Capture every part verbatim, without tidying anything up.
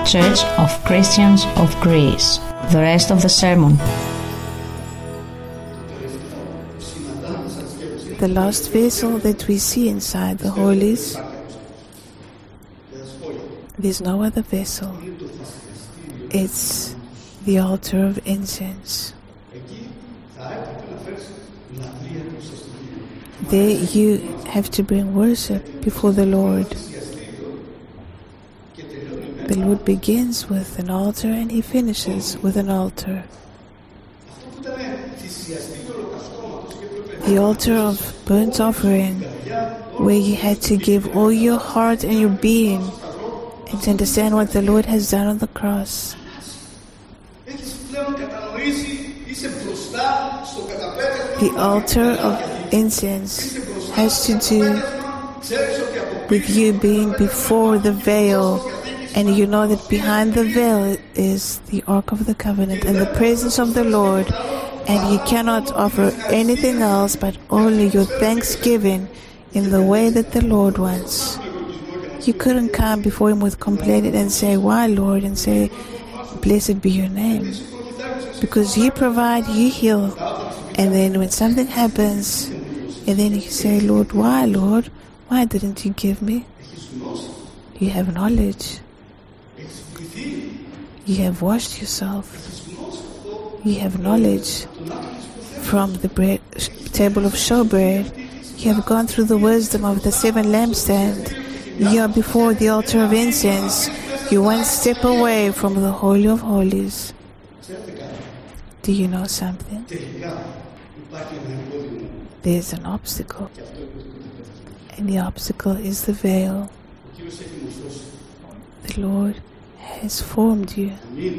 Church of Christians of Greece. The rest of the sermon. The last vessel that we see inside the holies, there's no other vessel. It's the altar of incense. There you have to bring worship before the Lord. The Lord begins with an altar and He finishes with an altar. The altar of burnt offering, where you had to give all your heart and your being and to understand what the Lord has done on the cross. The altar of incense has to do with you being before the veil, and you know that behind the veil is the Ark of the Covenant and the presence of the Lord, and you cannot offer anything else but only your thanksgiving in the way that the Lord wants. You couldn't come before Him with complaint and say, "Why, Lord?" and say, "Blessed be your name." Because you provide, you heal. And then when something happens, and then you say, "Lord, why, Lord? Why didn't you give me?" You have knowledge. You have washed yourself. You have knowledge from the bread, table of showbread. You have gone through the wisdom of the seven lampstands. You are before the altar of incense. You one step away from the Holy of Holies. Do you know something? There's an obstacle. And the obstacle is the veil. The Lord has formed you.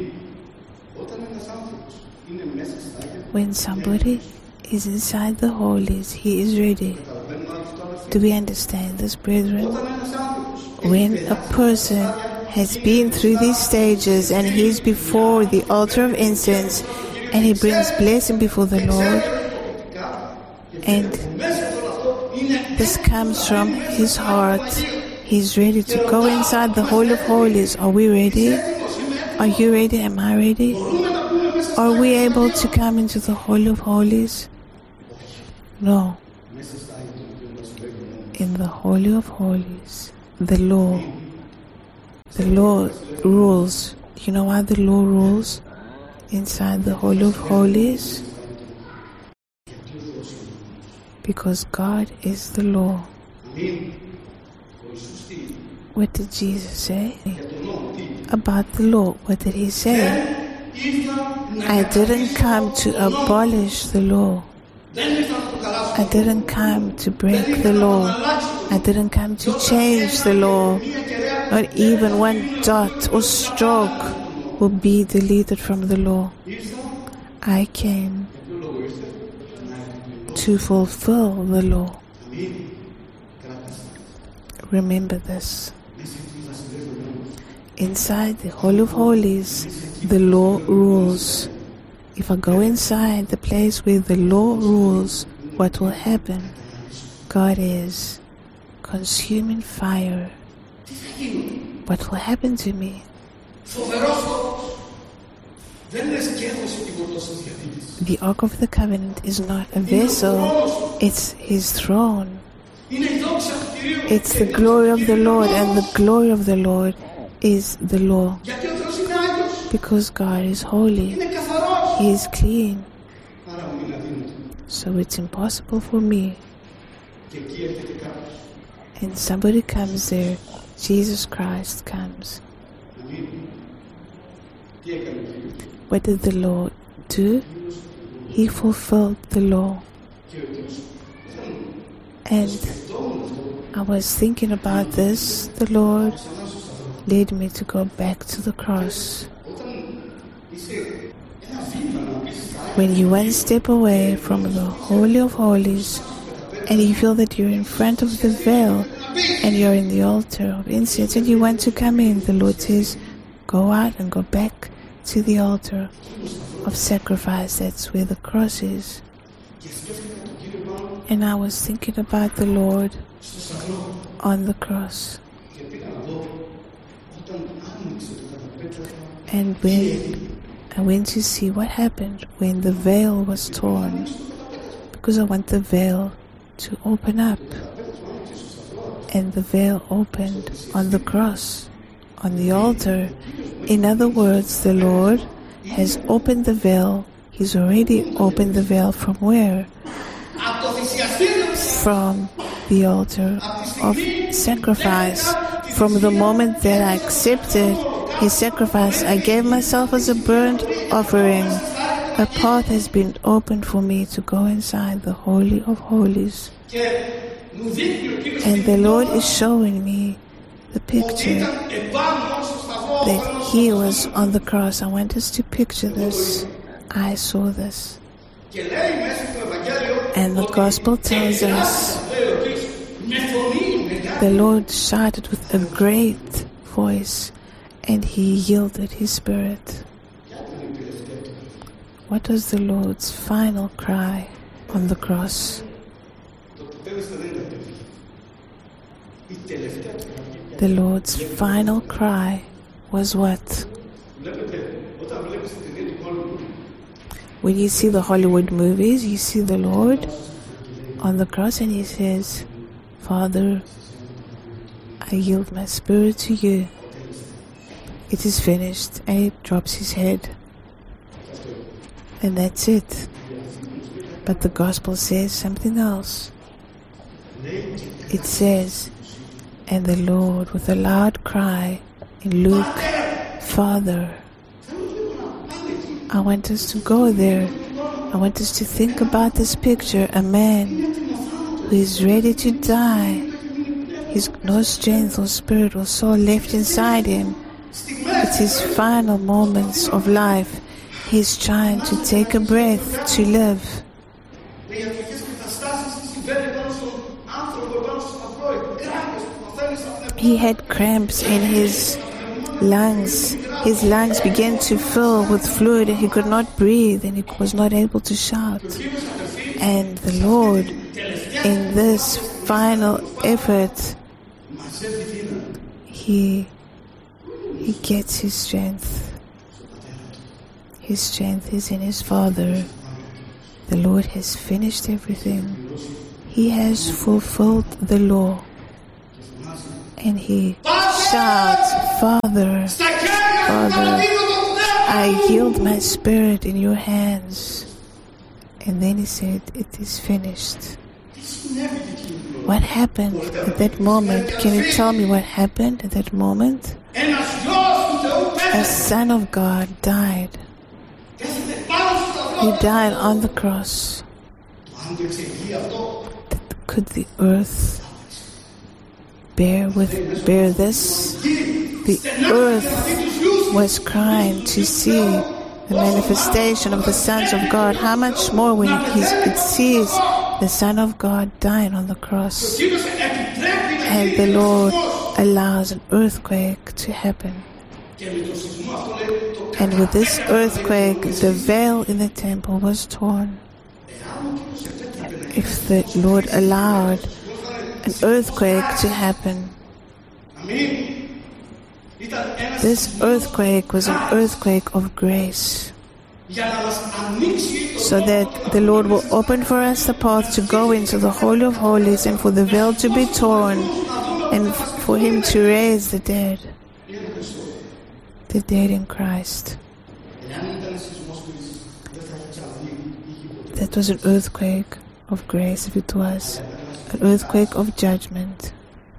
When somebody is inside the holies, he is ready. Do we understand this, brethren? When a person has been through these stages and he is before the altar of incense and he brings blessing before the Lord, and this comes from his heart, he's ready to go inside the Holy of Holies. Are we ready? Are you ready? Am I ready? Are we able to come into the Holy of Holies? No. In the Holy of Holies, the law, the law rules. You know why the law rules inside the Holy of Holies? Because God is the law. What did Jesus say about the law? What did He say? I didn't come to abolish the law. I didn't come to break the law. I didn't come to change the law. Not even one dot or stroke will be deleted from the law. I came to fulfill the law. Remember this. Inside the Holy of Holies, the law rules. If I go inside the place where the law rules, what will happen? God is consuming fire. What will happen to me? The Ark of the Covenant is not a vessel, it's His throne. It's the glory of the Lord, and the glory of the Lord is the law. Because God is holy, He is clean. So it's impossible for me. And somebody comes there, Jesus Christ comes. What did the Lord do? He fulfilled the law. And I was thinking about this. The Lord led me to go back to the cross. When you one step away from the Holy of Holies and you feel that you're in front of the veil and you're in the altar of incense and you want to come in, the Lord says, go out and go back to the altar of sacrifice. That's where the cross is. And I was thinking about the Lord on the cross. And when I went to see what happened when the veil was torn, because I want the veil to open up. And the veil opened on the cross, on the altar. In other words, the Lord has opened the veil. He's already opened the veil from where? From the altar of sacrifice. From the moment that I accepted His sacrifice, I gave myself as a burnt offering. A path has been opened for me to go inside the Holy of Holies. And the Lord is showing me the picture that He was on the cross. I want us to picture this. I saw this. And the Gospel tells us the Lord shouted with a great voice, and He yielded His Spirit. What was the Lord's final cry on the cross? The Lord's final cry was what? When you see the Hollywood movies, you see the Lord on the cross and He says, Father, I yield my spirit to you. It is finished. And He drops His head. And that's it. But the Gospel says something else. It says, and the Lord with a loud cry in Luke, Father. I want us to go there. I want us to think about this picture. A man who is ready to die. He's no strength or spirit or soul left inside him. It's his final moments of life. He's trying to take a breath to live. He had cramps in his lungs. His lungs began to fill with fluid and he could not breathe and he was not able to shout. And the Lord, in this final effort, he, he gets his strength. His strength is in his Father. The Lord has finished everything. He has fulfilled the law. And he shouts, Father, Father, I yield my spirit in your hands. And then he said, it is finished. What happened at that moment? Can you tell me what happened at that moment? A Son of God died. He died on the cross. Could the earth bear with bear this? The earth was crying to see the manifestation of the sons of God. How much more when it sees the Son of God dying on the cross? And the Lord allows an earthquake to happen. And with this earthquake, the veil in the temple was torn. If the Lord allowed an earthquake to happen, this earthquake was an earthquake of grace, so that the Lord will open for us the path to go into the Holy of Holies and for the veil to be torn and for Him to raise the dead, the dead in Christ. That was an earthquake of grace. If it was an earthquake of judgment,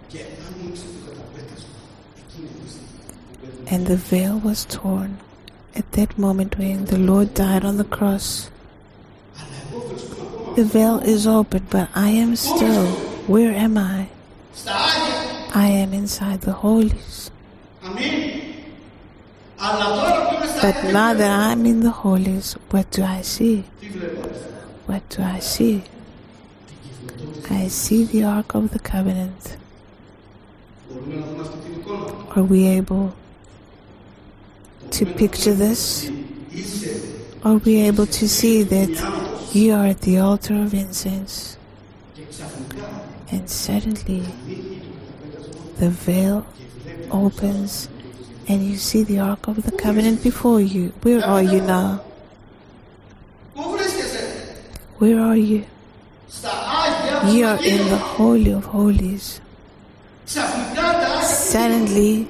and the veil was torn at that moment when the Lord died on the cross. The veil is open, but I am still. Where am I? I am inside the holies. But now that I'm in the holies, what do I see? What do I see? I see the Ark of the Covenant. Are we able to picture this? Are we able to see that you are at the altar of incense? And suddenly the veil opens and you see the Ark of the Covenant before you. Where are you now? Where are you? You are in the Holy of Holies. Suddenly,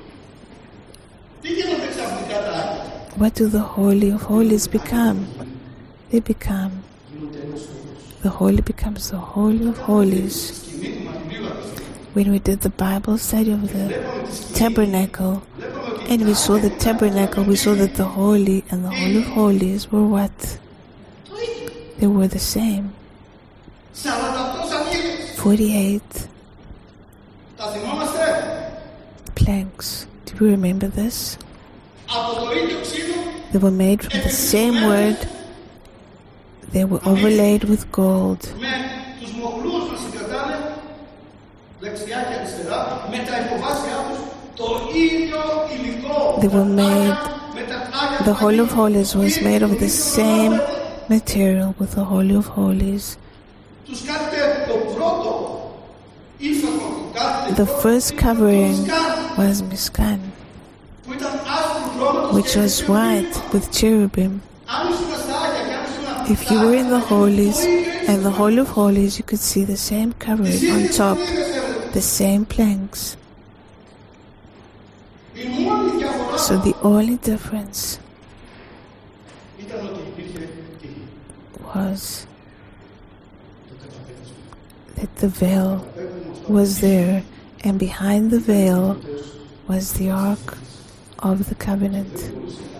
what do the Holy of Holies become? They become, the Holy becomes the Holy of Holies. When we did the Bible study of the tabernacle, and we saw the tabernacle, we saw that the Holy and the Holy of Holies were what? They were the same. forty-eight planks. Do you remember this? They were made from the same wood. They were overlaid with gold. They were made, the Holy of Holies was made of the same material with the Holy of Holies. The first covering was Mishkan, which was white with cherubim. If you were in the Holies and the Holy of Holies, you could see the same covering on top, the same planks. So the only difference was that the veil was there, and behind the veil was the Ark of the Covenant.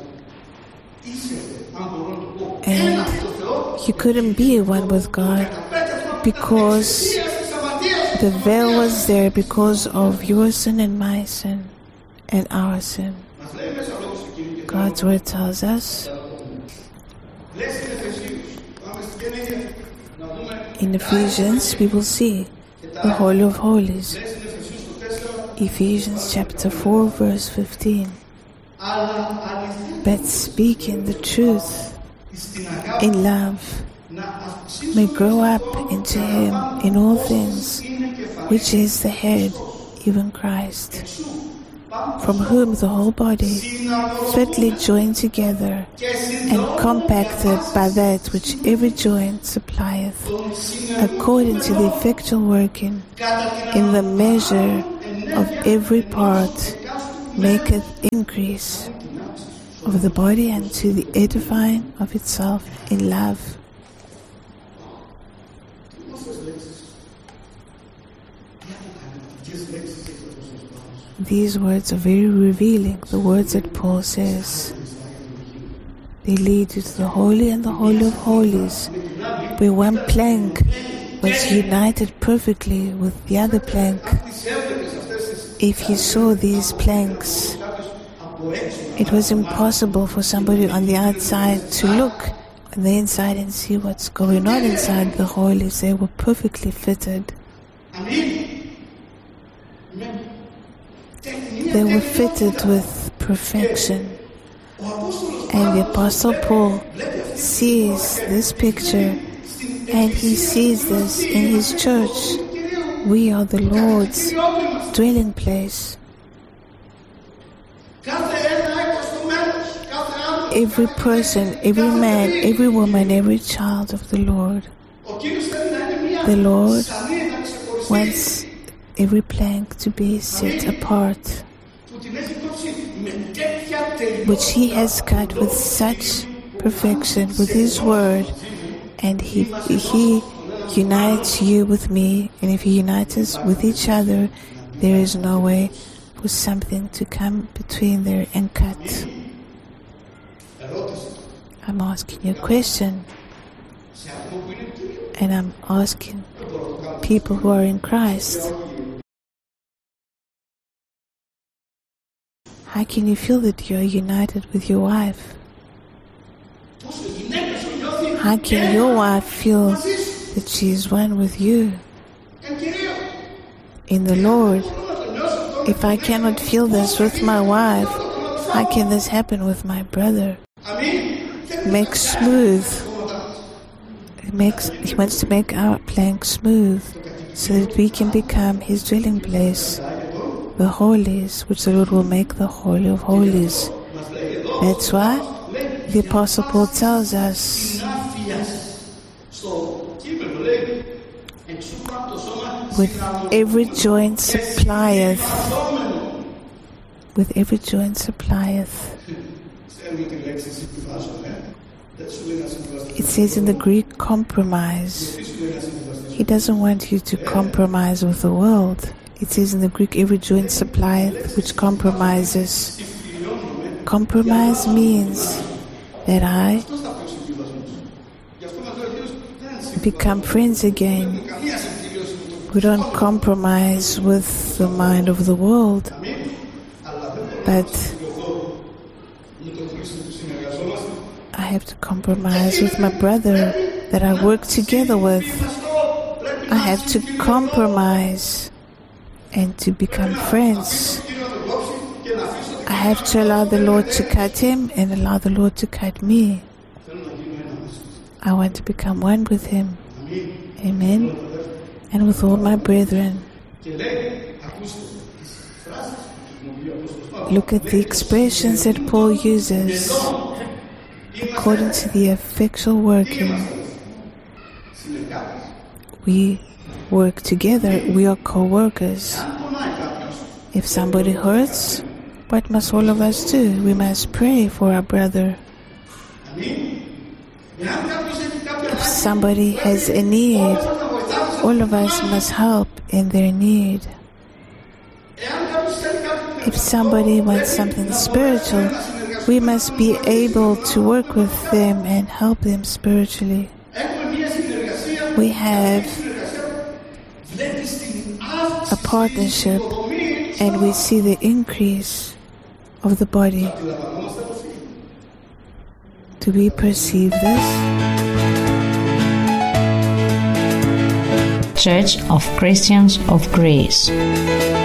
And you couldn't be one with God because the veil was there because of your sin and my sin and our sin. God's word tells us in Ephesians, we will see the Holy of Holies. Ephesians chapter four verse fifteen. But speaking the truth in love may grow up into Him in all things, which is the head, even Christ, from whom the whole body, fitly joined together and compacted by that which every joint supplieth, according to the effectual working in the measure of every part, maketh increase of the body unto the edifying of itself in love. These words are very revealing, the words that Paul says. They lead you to the Holy and the Holy of Holies, where one plank was united perfectly with the other plank. If you saw these planks, it was impossible for somebody on the outside to look on the inside and see what's going on inside the Holies. They were perfectly fitted. They were fitted with perfection. And the Apostle Paul sees this picture, and he sees this in his church. We are the Lord's dwelling place. Every person, every man, every woman, every child of the Lord. The Lord wants every plank to be set apart, which He has cut with such perfection with His word, and He He unites you with me, and if He unites us with each other, there is no way for something to come between there and cut. I'm asking you a question, and I'm asking people who are in Christ, how can you feel that you're united with your wife? How can your wife feel that she is one with you in the Lord? If I cannot feel this with my wife, how can this happen with my brother? Make smooth. It makes, he wants to make our plank smooth so that we can become His dwelling place, the holies, which the Lord will make the Holy of Holies. That's why the Apostle Paul tells us, with every joint supplieth, with every joint supplieth. It says in the Greek, compromise. He doesn't want you to compromise with the world. It says in the Greek, every joint supplieth, which compromises. Compromise means that I become friends again. We don't compromise with the mind of the world, but I have to compromise with my brother that I work together with. I have to compromise and to become friends. I have to allow the Lord to cut him and allow the Lord to cut me. I want to become one with him. Amen. And with all my brethren. Look at the expressions that Paul uses. According to the effectual working, we work together. We are co-workers. If somebody hurts, what must all of us do? We must pray for our brother. If somebody has a need, all of us must help in their need. If somebody wants something spiritual, we must be able to work with them and help them spiritually. We have a partnership and we see the increase of the body. Do we perceive this? Church of Christians of Greece.